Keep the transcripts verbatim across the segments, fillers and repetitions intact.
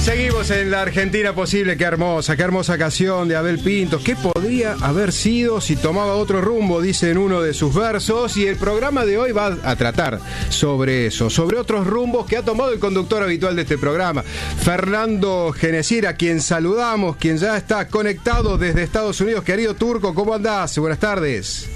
Seguimos en la Argentina posible. Qué hermosa, qué hermosa canción de Abel Pintos. ¿Qué podría haber sido si tomaba otro rumbo? Dice en uno de sus versos. Y el programa de hoy va a tratar sobre eso, sobre otros rumbos que ha tomado el conductor habitual de este programa, Fernando Genesier, a quien saludamos, quien ya está conectado desde Estados Unidos. Querido Turco, ¿cómo andás? Buenas tardes.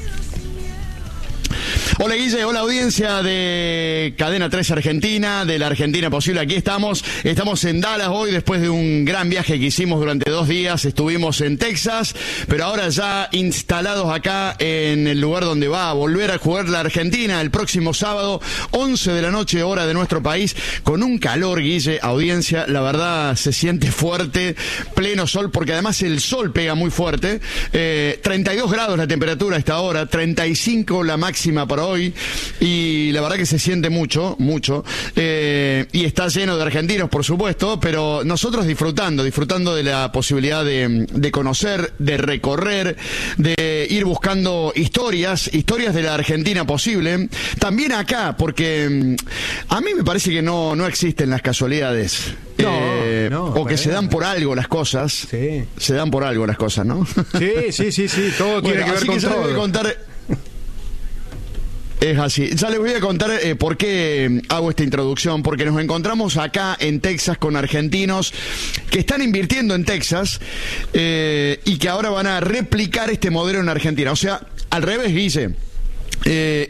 Hola Guille, hola audiencia de Cadena tres Argentina, de la Argentina Posible, aquí estamos, estamos en Dallas hoy después de un gran viaje que hicimos durante dos días, estuvimos en Texas, pero ahora ya instalados acá en el lugar donde va a volver a jugar la Argentina el próximo sábado, once de la noche, hora de nuestro país, con un calor, Guille, audiencia, la verdad se siente fuerte, pleno sol, porque además el sol pega muy fuerte, eh, treinta y dos grados la temperatura a esta hora, treinta y cinco la máxima para hoy, y la verdad que se siente mucho, mucho, eh, y está lleno de argentinos, por supuesto, pero nosotros disfrutando, disfrutando de la posibilidad de, de conocer, de recorrer, de ir buscando historias, historias de la Argentina posible, también acá, porque a mí me parece que no, no existen las casualidades. No, eh, no, o que se dan nada. por algo las cosas. Sí. Se dan por algo las cosas, ¿no? Sí, sí, sí, sí, todo Bueno, tiene que ver así con que ya les voy a todo. contar. Es así. Ya les voy a contar eh, por qué hago esta introducción, porque nos encontramos acá en Texas con argentinos que están invirtiendo en Texas eh, y que ahora van a replicar este modelo en Argentina. O sea, al revés, Guille. Eh,